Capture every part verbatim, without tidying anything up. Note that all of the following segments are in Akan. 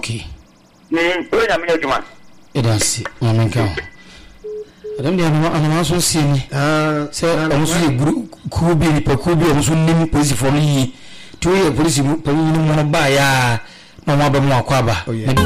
Okay. Mm, we na me juma. It does. Mamenka. Adam dia no ana so sini. Ah, say am so guru ku bi ni pa ku bi am so nim police for ni. To ye police pa ni mo ba ya na mo ba mo akwaba.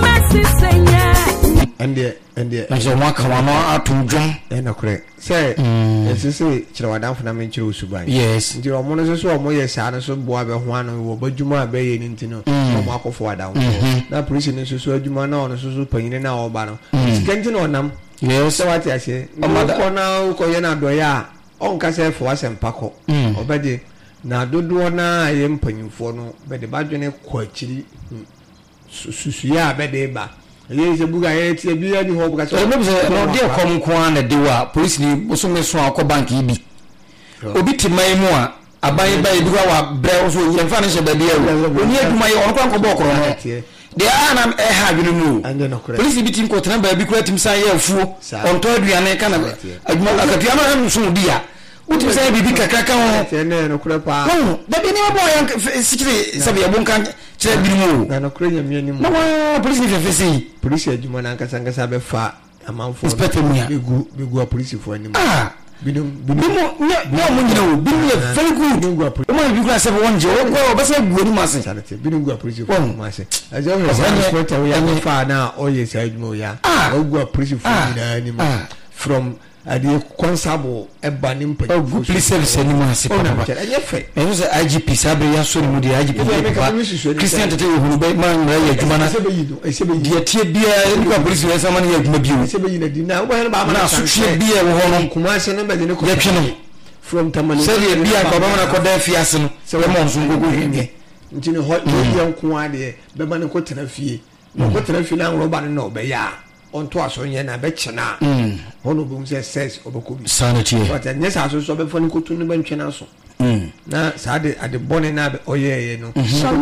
Ande ande na so mo akawa no atudwon e na kore say esese kire wadan funa men kire osuban. Yes. Ndi omo no so omo ye sa no so bo abe ho ano wo badwuma abe ye ni ntino omo akofo wadan. Na police ni so so adwuma na ono so so panyine na oba no. Sikenti no nam. Yes. So what I say? Ko na ko ye na do ya on ka say fo asem pako. Obede na dodo na ye mpanyimfo no be de badwene ko akiri susu ya be de ba. Yes, a buga ye tie bi ani ho buga so. No be no dey come kwa na de wa police ni so me so akọ bank ibi. Obi timai mu a aban ba ibi wa bre so ye mfa ne she ba bi awu. Oni aduma ye on kwa nko bọ kro no. De ana e ha bi no. Police bi tim ko tran ba bi kura tim san ye afuo. On to aduane kana aduma akatua na no so dia. Uti say bibi kakaka ho. Ne no kura pa. No, da bi ni mo boy sikire sabe ya bonkan kire bi mu. Na no kura nyamia ni mu. No, police ni fefesi. Police adwuma na nkasa nkasa be fa amanfo. Inspector Mia. Bigu bigu police fo ani mu. Ah. Bidum bidum no no mo nyina wo bidum ye very good. Bidum o mo bi kura se won je o go ba se gu ani ma se. Bidum gu police fo ma se. Ajo he say inspector we ya fa na o ye say adwuma ya. O gu police fo ni na ani mu. From ade constable e ba ni mpa o gu police service ni ma se papa. Enye fe. E so I G P sabe ya so ni mu de I G P. Christian tete wo hunu be man na ya adwuma na. Dia tie bia ni kwa police we sama na ya adwuma bio. Se be yi na di na wo ba ma na so tie bia wo hono kuma se na be de ko. Ya tweno. From tamani. Se dia bia ko ba na ko da fiase no. Se we mo so gogo hwie. Nti ne ho ye nko ade be ba ne ko tena fie. No ko tena fie na roba ne no be ya. On to aso yen na be chena mm hono bum say says obekobi sanity but and yes aso so be foni ko tunu be ntwena so mm na sa de ade bone na be oyeye no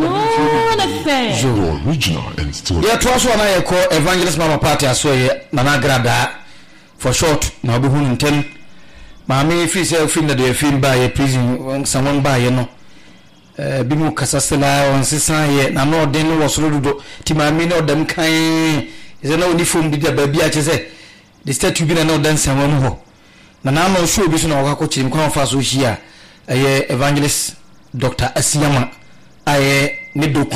zero original and still ya to aso na ye ko evangelist mama party aso ye na na grada for short na obi hunu ntem maami fi say fi na de fi ba ye prison someone ba ye no eh bi mu kasasela on sisan ye na no den no wosoro do ti maami no dem kan is no uniform bi da baby a chese the statue bi na no dance amam ho na na no show bi so na wakako chirim kwa fa so hia eh evangelist Doctor Asiyama aye ne doku